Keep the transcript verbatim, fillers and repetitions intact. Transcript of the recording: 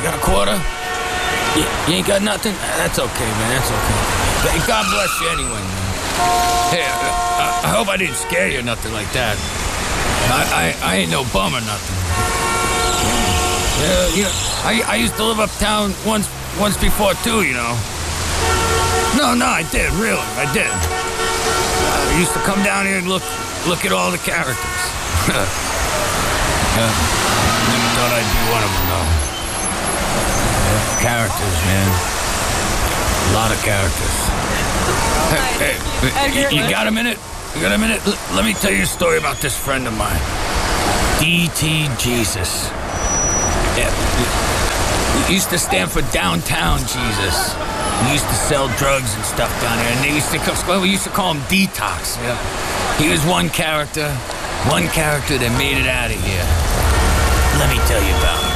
got a quarter? You, you ain't got nothing? That's okay, man. That's okay. Hey, God bless you anyway, man. Hey, uh, I hope I didn't scare you or nothing like that. I, I, I ain't no bum or nothing. Yeah, you know, I, I used to live uptown once once before too, you know. No, no, I did, really, I did. I used to come down here and look look at all the characters. Yeah. Never thought I'd be one of them, though. Yeah, characters, man. A lot of characters. Hey, hey, you, you got a minute? You got a minute? L- let me tell you a story about this friend of mine. D T Jesus. Yeah. He used to stand for Downtown Jesus. He used to sell drugs and stuff down there, and they used to call, we used to call him Detox. Yeah. He was one character, one character that made it out of here. Let me tell you about him.